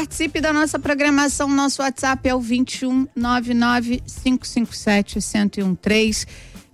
Participe da nossa programação. Nosso WhatsApp é o 2199-557-1013.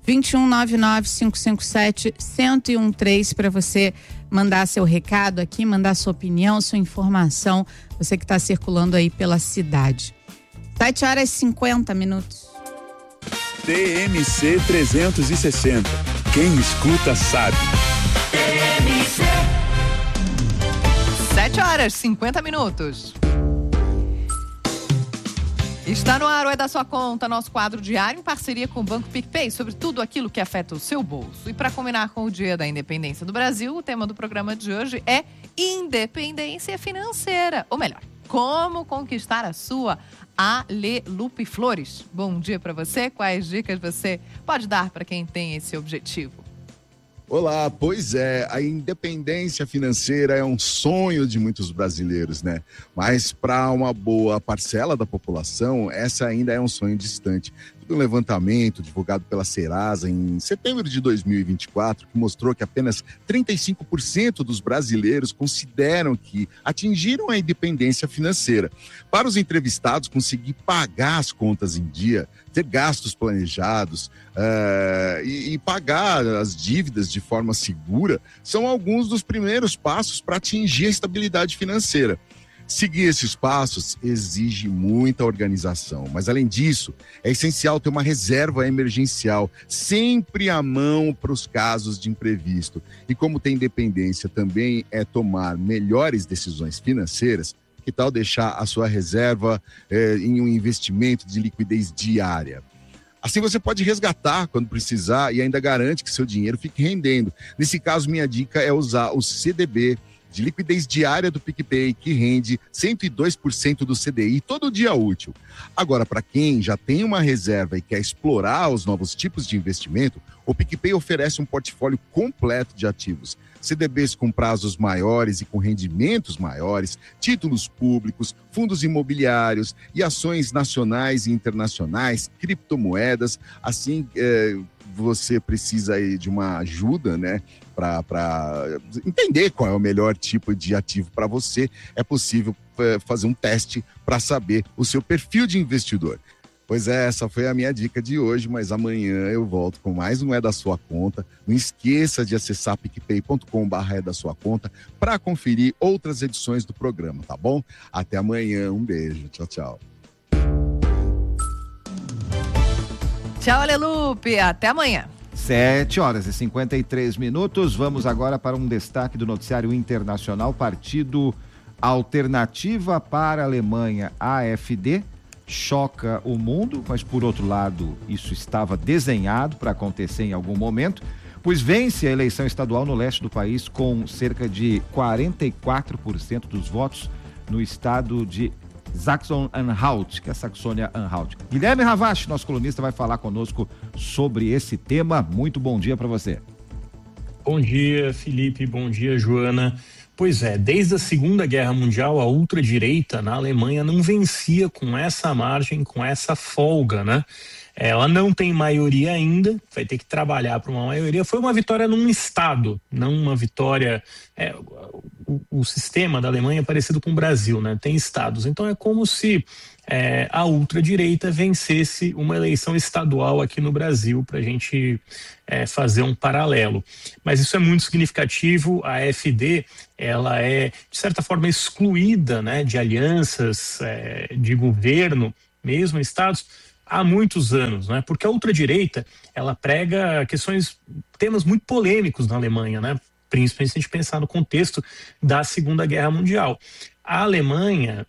2199-557-1013 para você mandar seu recado aqui, mandar sua opinião, sua informação, você que está circulando aí pela cidade. 7h50. TMC 360. Quem escuta sabe. 7h50. Está no ar o É da Sua Conta, nosso quadro diário em parceria com o Banco PicPay, sobre tudo aquilo que afeta o seu bolso. E para combinar com o Dia da Independência do Brasil, o tema do programa de hoje é independência financeira. Ou melhor, como conquistar a sua. Alelupe Flores. Bom dia para você. Quais dicas você pode dar para quem tem esse objetivo? Olá, pois é, a independência financeira é um sonho de muitos brasileiros, né? Mas para uma boa parcela da população, essa ainda é um sonho distante. Um levantamento divulgado pela Serasa em setembro de 2024, que mostrou que apenas 35% dos brasileiros consideram que atingiram a independência financeira. Para os entrevistados, conseguir pagar as contas em dia, ter gastos planejados e pagar as dívidas de forma segura são alguns dos primeiros passos para atingir a estabilidade financeira. Seguir esses passos exige muita organização, mas além disso, é essencial ter uma reserva emergencial sempre à mão para os casos de imprevisto. E como ter independência também é tomar melhores decisões financeiras, que tal deixar a sua reserva em um investimento de liquidez diária? Assim você pode resgatar quando precisar e ainda garante que seu dinheiro fique rendendo. Nesse caso, minha dica é usar o CDB, de liquidez diária do PicPay, que rende 102% do CDI todo dia útil. Agora, para quem já tem uma reserva e quer explorar os novos tipos de investimento, o PicPay oferece um portfólio completo de ativos. CDBs com prazos maiores e com rendimentos maiores, títulos públicos, fundos imobiliários e ações nacionais e internacionais, criptomoedas. Assim, você precisa aí de uma ajuda, né, para entender qual é o melhor tipo de ativo para você. É possível fazer um teste para saber o seu perfil de investidor. Pois é, essa foi a minha dica de hoje, mas amanhã eu volto com mais um É da Sua Conta. Não esqueça de acessar picpay.com/é da sua conta para conferir outras edições do programa, tá bom? Até amanhã, um beijo, tchau, tchau. Tchau, Alelupe, até amanhã. 7h53. Vamos agora para um destaque do noticiário internacional. Partido Alternativa para a Alemanha, AfD, choca o mundo, mas por outro lado, isso estava desenhado para acontecer em algum momento, pois vence a eleição estadual no leste do país com cerca de 44% dos votos no estado de Sachsen-Anhalt, que é a Saxônia-Anhalt. Guilherme Ravache, nosso colunista, vai falar conosco sobre esse tema. Muito bom dia para você. Bom dia, Felipe. Bom dia, Joana. Pois é, desde a Segunda Guerra Mundial, a ultradireita na Alemanha não vencia com essa margem, com essa folga, né? Ela não tem maioria ainda, vai ter que trabalhar para uma maioria. Foi uma vitória num estado, não uma vitória... O sistema da Alemanha é parecido com o Brasil, né? Tem estados. Então é como se a ultradireita vencesse uma eleição estadual aqui no Brasil, para a gente fazer um paralelo. Mas isso é muito significativo. A AfD, ela é, de certa forma, excluída, né, de alianças de governo, mesmo em estados, há muitos anos, né? Porque a ultradireita, ela prega temas muito polêmicos na Alemanha, né? Principalmente se a gente pensar no contexto da Segunda Guerra Mundial. A Alemanha,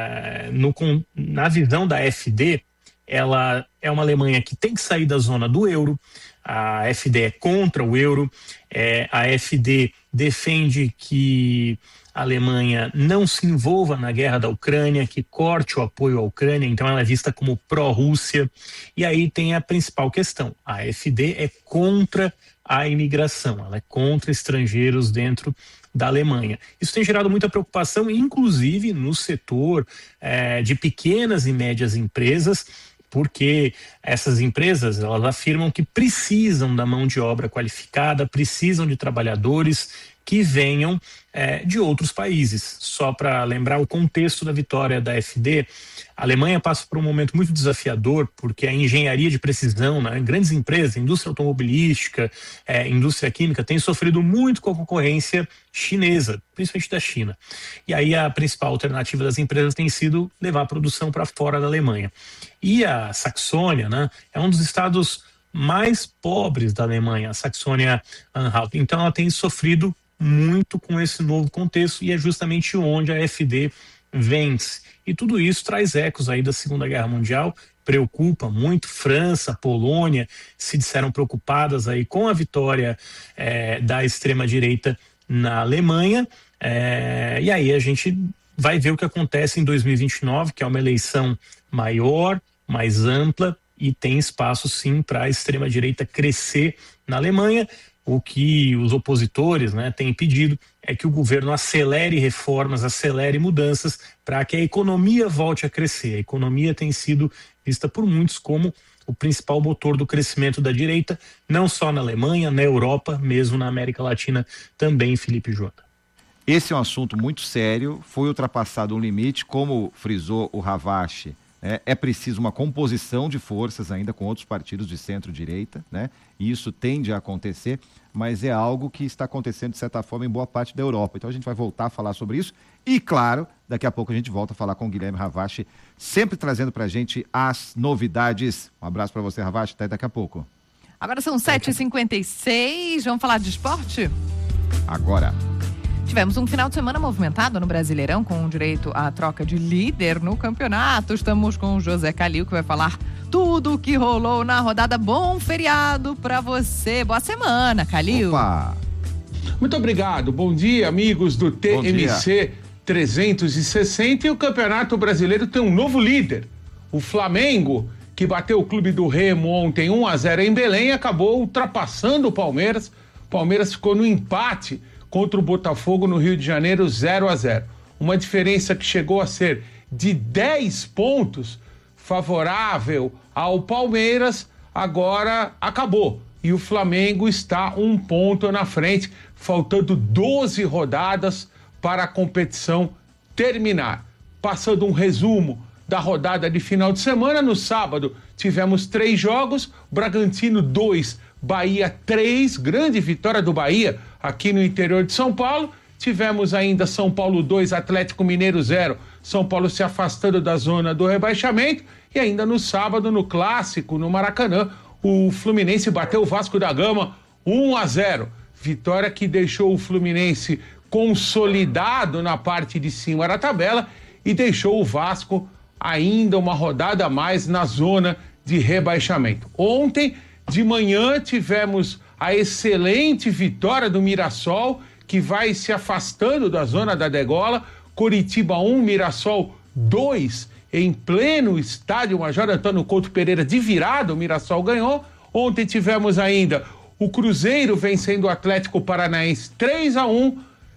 na visão da AfD, ela é uma Alemanha que tem que sair da zona do euro. A AfD é contra o euro. A AfD defende que a Alemanha não se envolva na guerra da Ucrânia, que corte o apoio à Ucrânia, então ela é vista como pró-Rússia. E aí tem a principal questão: a AfD é contra a imigração, ela é contra estrangeiros dentro da Alemanha. Isso tem gerado muita preocupação, inclusive no setor de pequenas e médias empresas, porque essas empresas, elas afirmam que precisam da mão de obra qualificada, precisam de trabalhadores que venham de outros países. Só para lembrar o contexto da vitória da AfD, a Alemanha passa por um momento muito desafiador, porque a engenharia de precisão, né, grandes empresas, indústria automobilística, indústria química, tem sofrido muito com a concorrência chinesa, principalmente da China. E aí a principal alternativa das empresas tem sido levar a produção para fora da Alemanha. E a Saxônia, né, é um dos estados mais pobres da Alemanha, a Saxônia-Anhalt. Então ela tem sofrido muito com esse novo contexto e é justamente onde a AfD vence. E tudo isso traz ecos aí da Segunda Guerra Mundial, preocupa muito. França, Polônia se disseram preocupadas aí com a vitória da extrema-direita na Alemanha, e aí a gente vai ver o que acontece em 2029, que é uma eleição maior, mais ampla, e tem espaço sim para a extrema-direita crescer na Alemanha. O que os opositores, né, têm pedido é que o governo acelere reformas, acelere mudanças para que a economia volte a crescer. A economia tem sido vista por muitos como o principal motor do crescimento da direita, não só na Alemanha, na Europa, mesmo na América Latina também, Felipe Jota. Esse é um assunto muito sério, foi ultrapassado um limite, como frisou o Ravache. É preciso uma composição de forças ainda com outros partidos de centro-direita, né? E isso tende a acontecer, mas é algo que está acontecendo de certa forma em boa parte da Europa. Então a gente vai voltar a falar sobre isso e, claro, daqui a pouco a gente volta a falar com o Guilherme Ravache, sempre trazendo pra gente as novidades. Um abraço para você, Ravache, até daqui a pouco. Agora são 7h56, vamos falar de esporte? Agora. Tivemos um final de semana movimentado no Brasileirão, com direito à troca de líder no campeonato. Estamos com o José Calil, que vai falar tudo o que rolou na rodada. Bom feriado para você. Boa semana, Calil. Opa! Muito obrigado. Bom dia, amigos do TMC 360. E o Campeonato Brasileiro tem um novo líder. O Flamengo, que bateu o Clube do Remo ontem 1-0 em Belém, acabou ultrapassando o Palmeiras. O Palmeiras ficou no empate contra o Botafogo no Rio de Janeiro, 0-0. Uma diferença que chegou a ser de 10 pontos favorável ao Palmeiras, agora acabou. E o Flamengo está 1 ponto na frente, faltando 12 rodadas para a competição terminar. Passando um resumo da rodada de final de semana, no sábado tivemos 3 jogos, Bragantino 2, Bahia 3, grande vitória do Bahia aqui no interior de São Paulo. Tivemos ainda São Paulo 2, Atlético Mineiro 0, São Paulo se afastando da zona do rebaixamento. E ainda no sábado, no Clássico, no Maracanã, o Fluminense bateu o Vasco da Gama 1-0. Vitória que deixou o Fluminense consolidado na parte de cima da tabela e deixou o Vasco ainda uma rodada a mais na zona de rebaixamento. Ontem de manhã tivemos a excelente vitória do Mirassol, que vai se afastando da zona da degola. Coritiba 1, Mirassol 2, em pleno estádio Major Antônio Couto Pereira, de virada, o Mirassol ganhou. Ontem tivemos ainda o Cruzeiro vencendo o Atlético Paranaense 3-1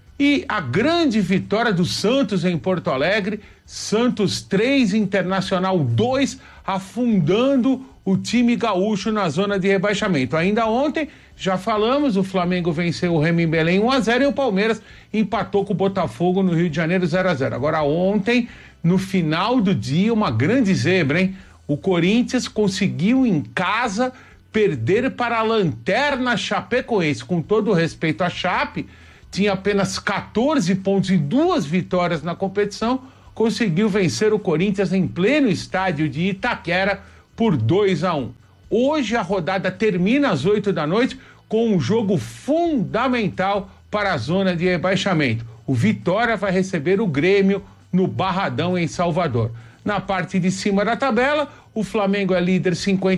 e a grande vitória do Santos em Porto Alegre, Santos 3, Internacional 2, afundando o time gaúcho na zona de rebaixamento. Ainda ontem, já falamos, o Flamengo venceu o Remo em Belém 1-0 e o Palmeiras empatou com o Botafogo no Rio de Janeiro 0-0. Agora ontem, no final do dia, uma grande zebra, hein? O Corinthians conseguiu em casa perder para a lanterna Chapecoense. Com todo o respeito à Chape, tinha apenas 14 pontos e 2 vitórias na competição, conseguiu vencer o Corinthians em pleno estádio de Itaquera por 2-1. Hoje a rodada termina às 8 da noite com um jogo fundamental para a zona de rebaixamento. O Vitória vai receber o Grêmio no Barradão, em Salvador. Na parte de cima da tabela, o Flamengo é líder,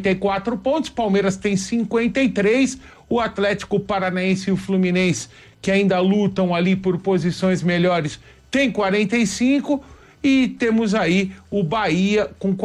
54 pontos, Palmeiras tem 53, o Atlético Paranaense e o Fluminense, que ainda lutam ali por posições melhores, tem 45, e temos aí o Bahia com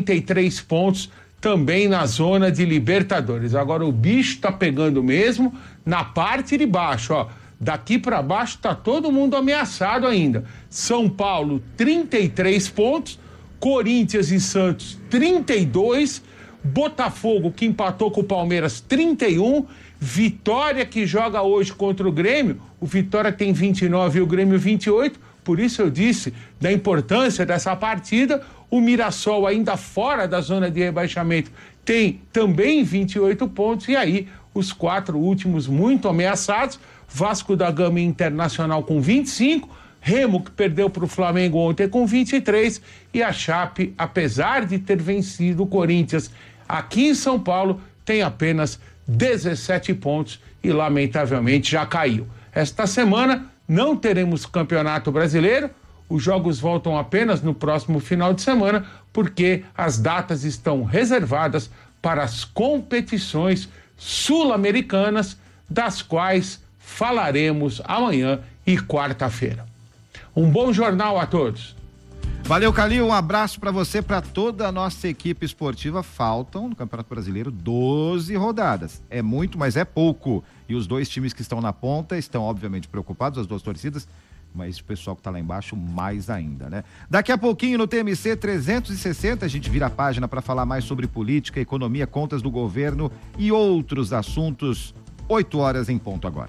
43 pontos, também na zona de Libertadores. Agora o bicho tá pegando mesmo na parte de baixo, ó. Daqui para baixo tá todo mundo ameaçado ainda. São Paulo, 33 pontos, Corinthians e Santos, 32, Botafogo, que empatou com o Palmeiras, 31. Vitória, que joga hoje contra o Grêmio. O Vitória tem 29 e o Grêmio 28. Por isso eu disse da importância dessa partida. O Mirassol, ainda fora da zona de rebaixamento, tem também 28 pontos. E aí, os 4 últimos muito ameaçados. Vasco da Gama Internacional com 25. Remo, que perdeu para o Flamengo ontem, com 23. E a Chape, apesar de ter vencido o Corinthians aqui em São Paulo, tem apenas 17 pontos e, lamentavelmente, já caiu. Esta semana não teremos Campeonato Brasileiro. Os jogos voltam apenas no próximo final de semana, porque as datas estão reservadas para as competições sul-americanas, das quais falaremos amanhã e quarta-feira. Um bom jornal a todos. Valeu, Calil, um abraço para você, para toda a nossa equipe esportiva. Faltam no Campeonato Brasileiro 12 rodadas. É muito, mas é pouco. E os 2 times que estão na ponta estão obviamente preocupados, as 2 torcidas, mas o pessoal que está lá embaixo mais ainda, né? Daqui a pouquinho no TMC 360 a gente vira a página para falar mais sobre política, economia, contas do governo e outros assuntos. 8 horas em ponto agora.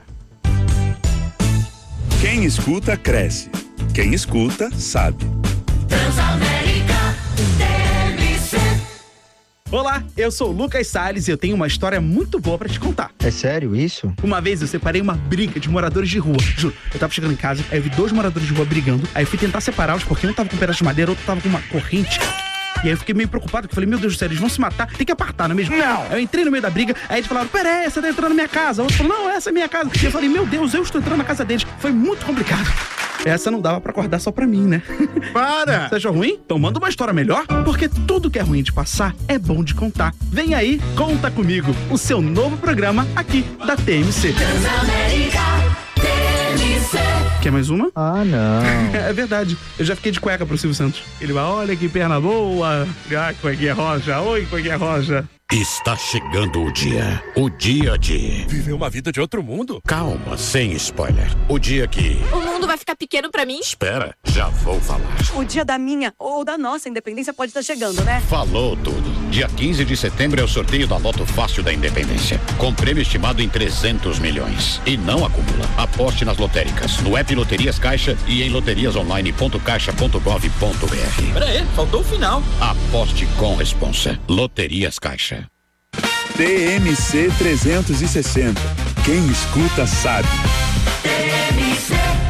Quem escuta, cresce. Quem escuta, sabe. Transamérica TMC. Olá, eu sou o Lucas Salles e eu tenho uma história muito boa pra te contar. É sério isso? Uma vez eu separei uma briga de moradores de rua. Juro, eu tava chegando em casa, aí eu vi 2 moradores de rua brigando, aí eu fui tentar separá-los porque um tava com um pedaço de madeira, outro tava com uma corrente. E aí eu fiquei meio preocupado, porque eu falei, meu Deus do céu, eles vão se matar, tem que apartar, não é mesmo? Não! Aí eu entrei no meio da briga, aí eles falaram, peraí, você tá entrando na minha casa. O outro falou, não, essa é minha casa. E eu falei, meu Deus, eu estou entrando na casa deles. Foi muito complicado. Essa não dava pra acordar só pra mim, né? Para! Você achou ruim? Então manda uma história melhor, porque tudo que é ruim de passar é bom de contar. Vem aí, Conta Comigo, o seu novo programa aqui da TMC. Transamérica TMC. Quer mais uma? Ah, não. É verdade, eu já fiquei de cueca pro Silvio Santos. Ele vai, olha que perna boa. Ah, cuequinha roja, oi, cuequinha roja. Está chegando o dia de... Viver uma vida de outro mundo? Calma, sem spoiler. O dia que... O mundo vai ficar pequeno pra mim? Espera, já vou falar. O dia da minha ou da nossa independência pode estar chegando, né? Falou tudo. Dia 15 de setembro é o sorteio da Loto Fácil da Independência, com prêmio estimado em 300 milhões. E não acumula. Aposte nas lotéricas, no app Loterias Caixa e em loteriasonline.caixa.gov.br. Peraí, faltou o final. Aposte com responsa. Loterias Caixa. TMC 360. Quem escuta, sabe. TMC.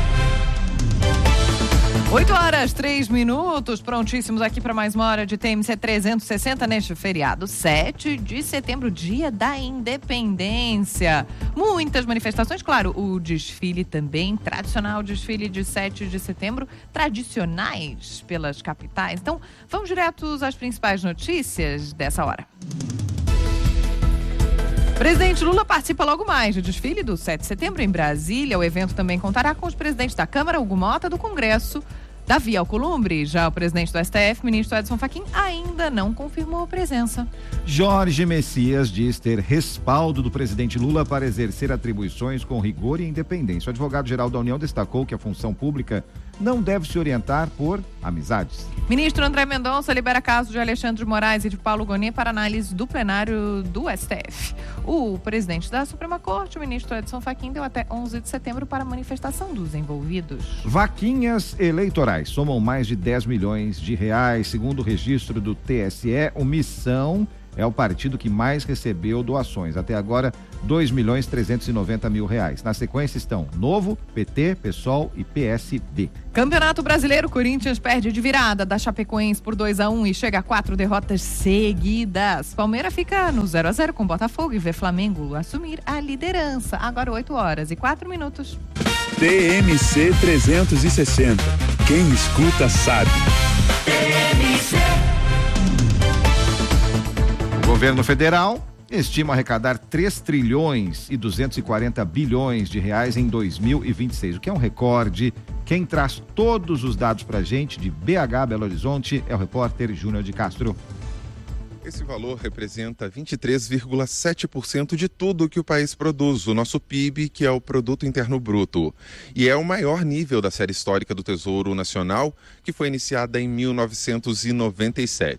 8 horas, 3 minutos, prontíssimos aqui para mais uma hora de TMC 360 neste feriado, 7 de setembro, dia da independência. Muitas manifestações, claro, o desfile também, tradicional desfile de 7 de setembro, tradicionais pelas capitais. Então, vamos direto às principais notícias dessa hora. Presidente Lula participa logo mais do desfile do 7 de setembro em Brasília. O evento também contará com os presidentes da Câmara, Hugo Mota, do Congresso, Davi Alcolumbre. Já o presidente do STF, ministro Edson Fachin, ainda não confirmou a presença. Jorge Messias diz ter respaldo do presidente Lula para exercer atribuições com rigor e independência. O advogado-geral da União destacou que a função pública não deve se orientar por amizades. Ministro André Mendonça libera casos de Alexandre de Moraes e de Paulo Gonet para análise do plenário do STF. O presidente da Suprema Corte, o ministro Edson Fachin, deu até 11 de setembro para a manifestação dos envolvidos. Vaquinhas eleitorais somam mais de 10 milhões de reais. Segundo o registro do TSE, o Missão é o partido que mais recebeu doações. Até agora, 2.390.000 reais. Na sequência estão Novo, PT, PSOL e PSB. Campeonato Brasileiro, Corinthians perde de virada da Chapecoense por 2-1 e chega a 4 derrotas seguidas. Palmeiras fica no 0-0 com Botafogo e vê Flamengo assumir a liderança. Agora 8 horas e 4 minutos. TMC 360. Quem escuta, sabe. TMC. O governo federal estima arrecadar 3 trilhões e 240 bilhões de reais em 2026, o que é um recorde. Quem traz todos os dados pra gente de BH, Belo Horizonte, é o repórter Júnior de Castro. Esse valor representa 23,7% de tudo que o país produz, o nosso PIB, que é o Produto Interno Bruto. E é o maior nível da série histórica do Tesouro Nacional, que foi iniciada em 1997.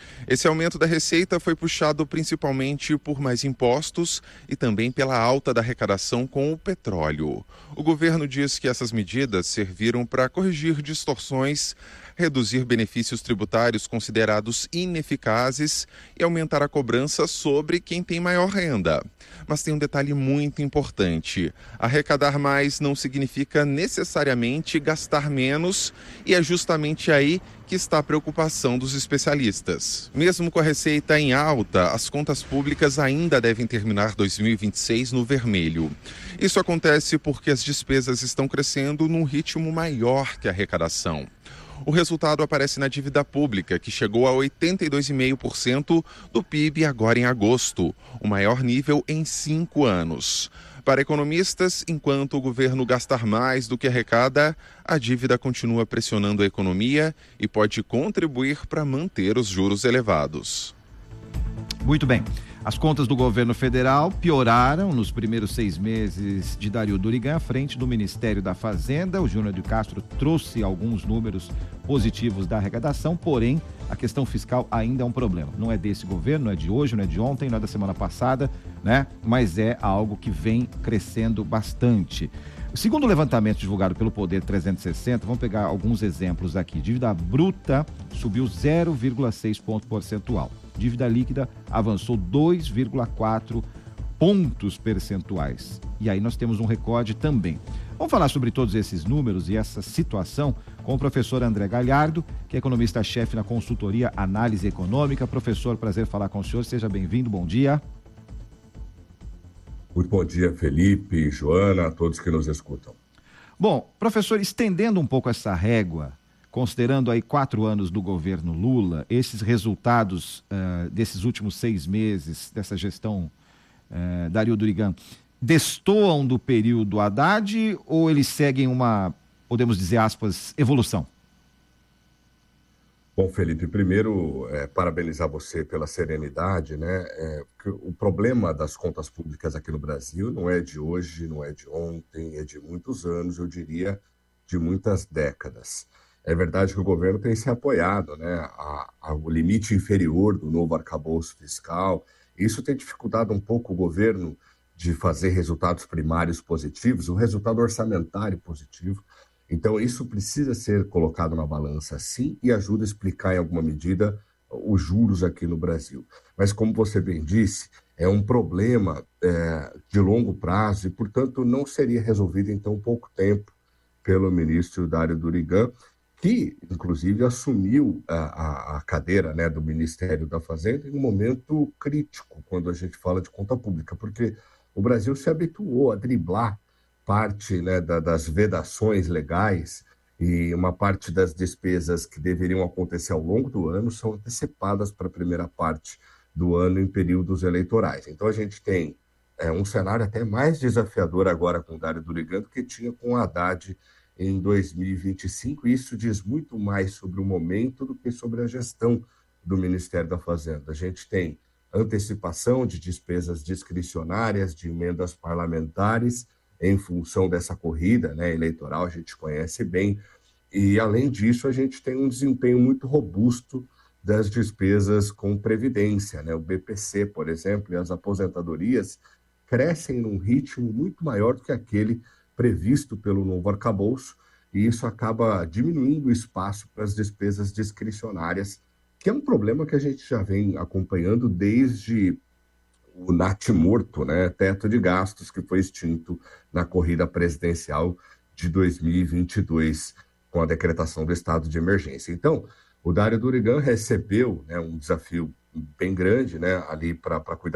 Esse aumento da receita foi puxado principalmente por mais impostos e também pela alta da arrecadação com o petróleo. O governo diz que essas medidas serviram para corrigir distorções, reduzir benefícios tributários considerados ineficazes e aumentar a cobrança sobre quem tem maior renda. Mas tem um detalhe muito importante: arrecadar mais não significa necessariamente gastar menos, e é justamente aí que está a preocupação dos especialistas. Mesmo com a receita em alta, as contas públicas ainda devem terminar 2026 no vermelho. Isso acontece porque as despesas estão crescendo num ritmo maior que a arrecadação. O resultado aparece na dívida pública, que chegou a 82,5% do PIB agora em agosto, o maior nível em 5 anos. Para economistas, enquanto o governo gastar mais do que arrecada, a dívida continua pressionando a economia e pode contribuir para manter os juros elevados. Muito bem. As contas do governo federal pioraram nos primeiros 6 meses de Dario Durigan à frente do Ministério da Fazenda. O Júnior de Castro trouxe alguns números positivos da arrecadação, porém a questão fiscal ainda é um problema. Não é desse governo, não é de hoje, não é de ontem, não é da semana passada, né? Mas é algo que vem crescendo bastante. Segundo o levantamento divulgado pelo Poder 360, vamos pegar alguns exemplos aqui. Dívida bruta subiu 0,6 ponto percentual. Dívida líquida avançou 2,4 pontos percentuais. E aí nós temos um recorde também. Vamos falar sobre todos esses números e essa situação com o professor André Galhardo, que é economista-chefe na consultoria Análise Econômica. Professor, prazer falar com o senhor. Seja bem-vindo, bom dia. Muito bom dia, Felipe, Joana, a todos que nos escutam. Bom, professor, estendendo um pouco essa régua, considerando aí 4 anos do governo Lula, esses resultados desses últimos 6 meses dessa gestão Dario Durigan, destoam do período Haddad ou eles seguem uma, podemos dizer, aspas, evolução? Bom, Felipe, primeiro, parabenizar você pela serenidade, né? O problema das contas públicas aqui no Brasil não é de hoje, não é de ontem, é de muitos anos, eu diria, de muitas décadas. É verdade que o governo tem se apoiado, né, ao limite inferior do novo arcabouço fiscal. Isso tem dificultado um pouco o governo de fazer resultados primários positivos, o resultado orçamentário positivo. Então, isso precisa ser colocado na balança, sim, e ajuda a explicar, em alguma medida, os juros aqui no Brasil. Mas, como você bem disse, é um problema de longo prazo e, portanto, não seria resolvido em tão pouco tempo pelo ministro Dario Durigan, que, inclusive, assumiu a cadeira, né, do Ministério da Fazenda em um momento crítico, quando a gente fala de conta pública, porque o Brasil se habituou a driblar parte, né, das vedações legais, e uma parte das despesas que deveriam acontecer ao longo do ano são antecipadas para a primeira parte do ano em períodos eleitorais. Então a gente tem um cenário até mais desafiador agora com o Dario Durigan do que tinha com o Haddad em 2025, e isso diz muito mais sobre o momento do que sobre a gestão do Ministério da Fazenda. A gente tem antecipação de despesas discricionárias, de emendas parlamentares, em função dessa corrida, né, eleitoral, a gente conhece bem, e além disso a gente tem um desempenho muito robusto das despesas com previdência, né? O BPC, por exemplo, e as aposentadorias crescem num ritmo muito maior do que aquele previsto pelo novo arcabouço, e isso acaba diminuindo o espaço para as despesas discricionárias, que é um problema que a gente já vem acompanhando desde o natimorto, né, teto de gastos, que foi extinto na corrida presidencial de 2022, com a decretação do estado de emergência. Então, o Dario Durigan recebeu, né, um desafio bem grande, né, ali para cuidar